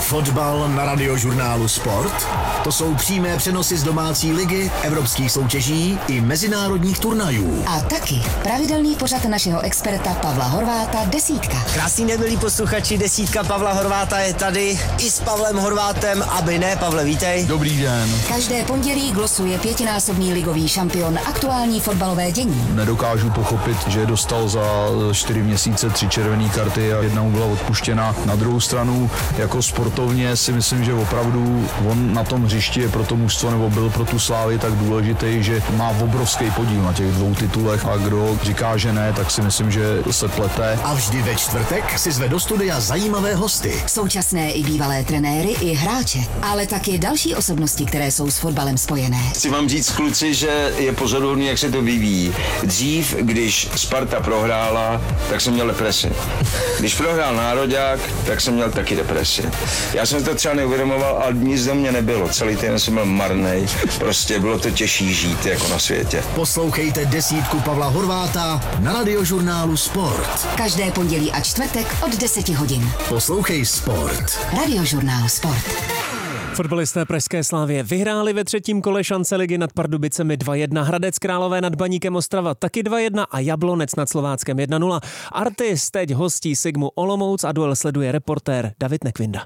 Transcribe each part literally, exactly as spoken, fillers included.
Fotbal na Radiožurnálu Sport. To jsou přímé přenosy z domácí ligy, evropských soutěží i mezinárodních turnajů. A taky pravidelný pořad našeho experta Pavla Horváta Desítka. Krásný den, milí posluchači, Desítka Pavla Horváta je tady i s Pavlem Horvátem, aby ne, Pavle, vítej. Dobrý den. Každé pondělí glosuje pětinásobný ligový šampion aktuální fotbalové dění. Nedokážu pochopit, že dostal za čtyři měsíce tři červené karty a jedna mu byla odpuštěna. Na druhou stranu, jako sportovně si myslím, že opravdu on na tom hřišti je pro to mužstvo nebo byl pro tu Slávy tak důležitý, že má obrovský podíl na těch dvou titulech a kdo říká, že ne, tak si myslím, že se plete. A vždy ve čtvrtek si zve do studia zajímavé hosty. Současné i bývalé trenéry i hráče, ale taky další osobnosti, které jsou s fotbalem spojené. Chci vám říct, kluci, že je pozoruhodný, jak se to vyvíjí. Dřív, když Sparta prohrála, tak jsem měl depresi. Když prohrál Nároďák, tak jsem měl taky depresi. Já jsem to třeba neuvědomoval, ale nic do mě nebylo. Celý týden jsem byl marnej. Prostě bylo to těžší žít jako na světě. Poslouchejte Desítku Pavla Horváta na Radiožurnálu Sport. Každé pondělí a čtvrtek od deseti hodin. Poslouchej Sport. Radiožurnál Sport. Fotbalisté pražské Slávie vyhráli ve třetím kole šance ligy nad Pardubicemi dva jedna, Hradec Králové nad Baníkem Ostrava taky dva jedna a Jablonec nad Slováckem jedna nula. Artis teď hostí Sigmu Olomouc a duel sleduje reportér David Nekvinda.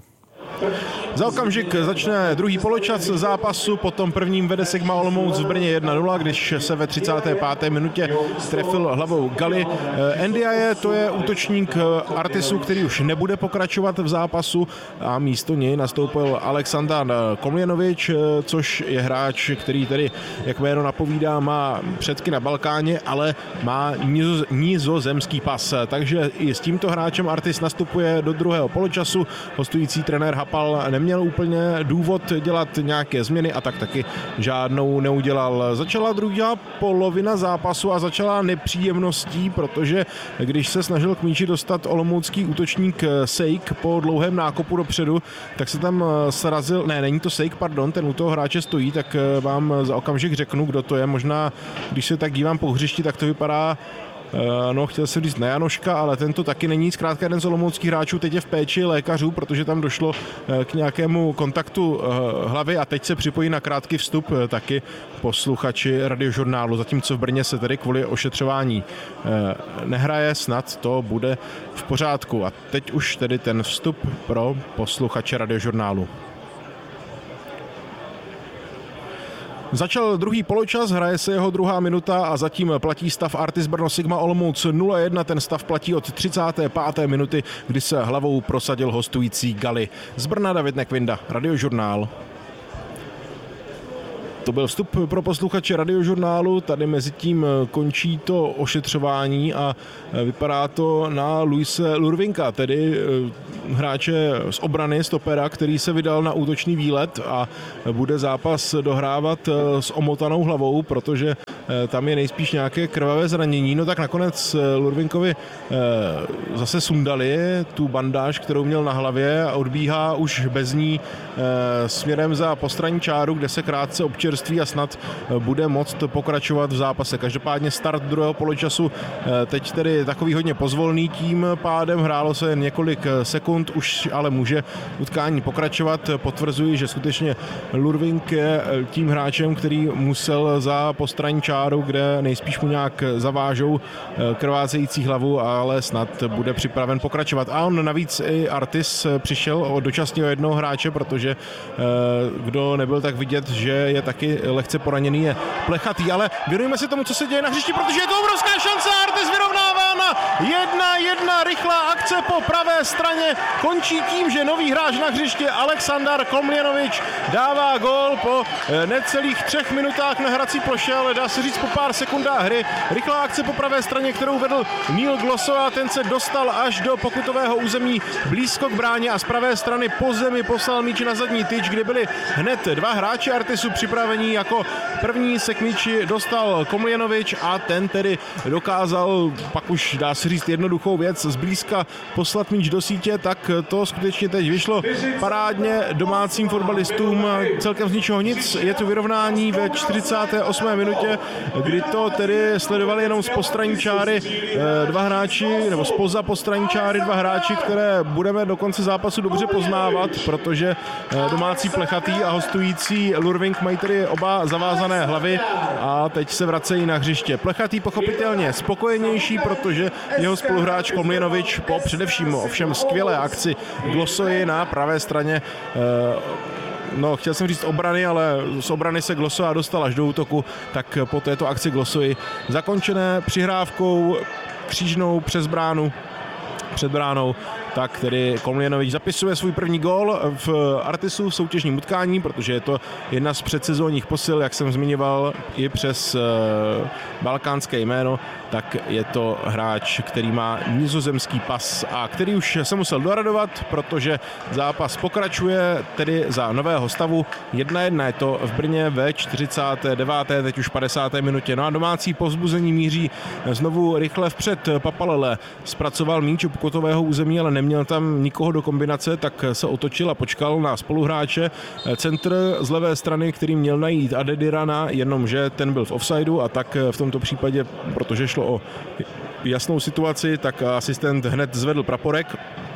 Za okamžik začne druhý poločas zápasu, potom prvním vede Sigma Olomouc v Brně jedna nula, když se ve třicáté páté minutě trefil hlavou Gali. Ndiaye, to je útočník Artisu, který už nebude pokračovat v zápasu a místo něj nastoupil Aleksandar Komljenovič, což je hráč, který tedy, jak jméno napovídá, má předky na Balkáně, ale má nizozemský pas. Takže i s tímto hráčem Artis nastupuje do druhého poločasu. Hostující trenér Hapal neměl úplně důvod dělat nějaké změny a tak taky žádnou neudělal. Začala druhá polovina zápasu a začala nepříjemností, protože když se snažil k míči dostat olomoucký útočník Sejk po dlouhém nákopu dopředu, tak se tam srazil, ne, není to Sejk, pardon, ten u toho hráče stojí, tak vám za okamžik řeknu, kdo to je. Možná, když se tak dívám po hřišti, tak to vypadá no, chtěl jsem říct na Janoška, ale tento taky není. Zkrátka jeden z olomouckých hráčů teď je v péči lékařů, protože tam došlo k nějakému kontaktu hlavy a teď se připojí na krátký vstup taky posluchači Radiožurnálu. Zatímco v Brně se tedy kvůli ošetřování nehraje, snad to bude v pořádku. A teď už tedy ten vstup pro posluchače Radiožurnálu. Začal druhý poločas, hraje se jeho druhá minuta a zatím platí stav Artis Brno Sigma Olomouc nula jedna. Ten stav platí od třicáté páté minuty, kdy se hlavou prosadil hostující Gali. Z Brna David Nekvinda, Radiožurnál. To byl vstup pro posluchače Radiožurnálu, tady mezi tím končí to ošetřování a vypadá to na Luise Lurvinka, tedy hráče z obrany stopera, který se vydal na útočný výlet a bude zápas dohrávat s omotanou hlavou, protože tam je nejspíš nějaké krvavé zranění. No tak nakonec Lurvinkovi zase sundali tu bandáž, kterou měl na hlavě a odbíhá už bez ní směrem za postranní čáru, kde se krátce občerství a snad bude moct pokračovat v zápase. Každopádně start druhého poločasu teď tedy takový hodně pozvolný, tím pádem hrálo se jen několik sekund, už ale může utkání pokračovat. Potvrzuji, že skutečně Lurvink je tím hráčem, který musel za postranní čáru, kde nejspíš mu nějak zavážou krvácející hlavu, ale snad bude připraven pokračovat. A on navíc i Artis přišel o dočasně o jednoho hráče, protože kdo nebyl tak vidět, že je taky lehce poraněný, je Plechatý, ale věnujeme se tomu, co se děje na hřišti, protože je to obrovská šance, Artis vyrovnává na jedna jedna, rychlá akce po pravé straně končí tím, že nový hráč na hřišti Aleksandar Komljenovič dává gól po necelých třech minutách na hrací ploše, ale dá se říct po pár sekundách hry. Rychlá akce po pravé straně, kterou vedl Neil Glossová, ten se dostal až do pokutového území blízko k bráně a z pravé strany po zemi poslal míč na zadní tyč, kde byli hned dva hráči Artisu připravení. Jako první se k míči dostal Komljenovič a ten tedy dokázal pak už, dá se říct jednoduchou věc, zblízka poslat míč do sítě, tak to skutečně teď vyšlo parádně domácím fotbalistům, celkem z ničeho nic. Je to vyrovnání ve čtyřicáté osmé minutě, kdy to tedy sledovali jenom z postranní čáry dva hráči, nebo spoza postranní čáry dva hráči, které budeme do konce zápasu dobře poznávat, protože domácí Plechatý a hostující Lurving mají tedy oba zavázané hlavy a teď se vracejí na hřiště. Plechatý pochopitelně spokojenější, protože jeho spoluhráč Komljenovič po především ovšem skvělé akci Glossoji na pravé straně, no chtěl jsem říct obrany, ale z obrany se Glossoja dostal až do útoku, tak po této akci Glossoji zakončené přihrávkou křížnou přes bránu, před bránou, tak tedy Komljenovič zapisuje svůj první gól v Artisu v soutěžním utkání, protože je to jedna z předsezónních posil, jak jsem zmiňoval, i přes uh, balkánské jméno, tak je to hráč, který má nizozemský pas a který už se musel doradovat, protože zápas pokračuje tedy za nového stavu. Jedna jedna je to v Brně ve čtyřicáté deváté teď už padesáté minutě. No a domácí povzbuzení míří znovu rychle vpřed. Papalele zpracoval míč u pokutového území, ale neměl tam nikoho do kombinace, tak se otočil a počkal na spoluhráče. Centr z levé strany, který měl najít Adedirana, jenomže ten byl v offsideu a tak v tomto případě, protože šlo o jasnou situaci, tak asistent hned zvedl praporek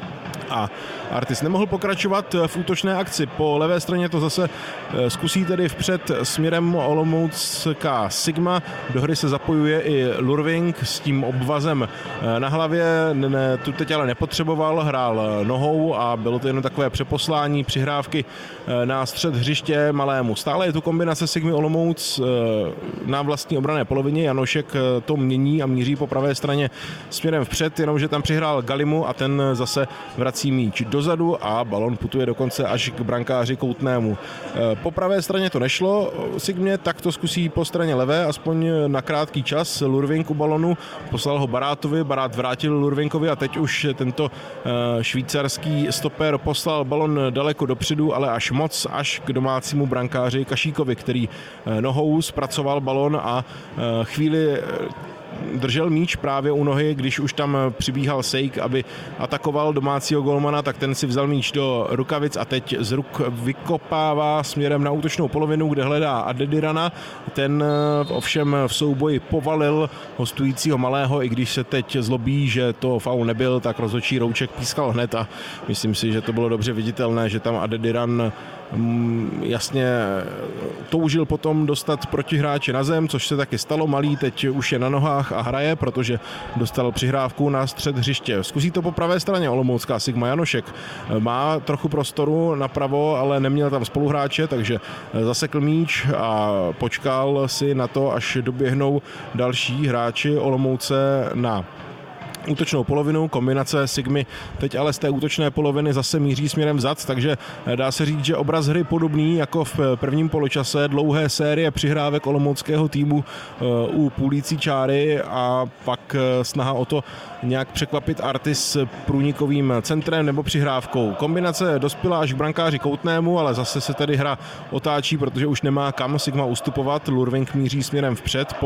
a Artis nemohl pokračovat v útočné akci. Po levé straně to zase zkusí tedy vpřed směrem olomoucká Sigma. Do hry se zapojuje i Lurving s tím obvazem na hlavě. Ne, tu teď ale nepotřeboval, hrál nohou a bylo to jenom takové přeposlání přihrávky na střed hřiště malému. Stále je tu kombinace Sigmy Olomouc na vlastní obranné polovině. Janošek to mění a míří po pravé straně směrem vpřed, jenomže tam přihrál Galimu a ten zase vrací míč dozadu a balon putuje dokonce až k brankáři Koutnému. Po pravé straně to nešlo Sigmě, tak to zkusí po straně levé, aspoň na krátký čas. Lurving u balonu, poslal ho Barátovi, Barát vrátil Lurvinkovi a teď už tento švýcarský stoper poslal balon daleko dopředu, ale až moc, až k domácímu brankáři Kašíkovi, který nohou zpracoval balon a chvíli držel míč právě u nohy, když už tam přibíhal Sejk, aby atakoval domácího golmana, tak ten si vzal míč do rukavic a teď z ruk vykopává směrem na útočnou polovinu, kde hledá Adedirana. Ten ovšem v souboji povalil hostujícího malého, i když se teď zlobí, že to faul nebyl, tak rozhodčí Rouček pískal hned a myslím si, že to bylo dobře viditelné, že tam Adediran jasně toužil potom dostat protihráče na zem, což se taky stalo. Malý teď už je na nohách a hraje, protože dostal přihrávku na střed hřiště. Zkusí to po pravé straně olomoucká Sigma. Janošek má trochu prostoru napravo, ale neměl tam spoluhráče, takže zasekl míč a počkal si na to, až doběhnou další hráči Olomouce na útočnou polovinu. Kombinace Sigmy teď ale z té útočné poloviny zase míří směrem vzad, takže dá se říct, že obraz hry podobný jako v prvním poločase, dlouhé série přihrávek olomouckého týmu u půlící čáry a pak snaha o to nějak překvapit Artis průnikovým centrem nebo přihrávkou. Kombinace dospěla až k brankáři Koutnému, ale zase se tedy hra otáčí, protože už nemá kam Sigma ustupovat. Lurving míří směrem vpřed. Po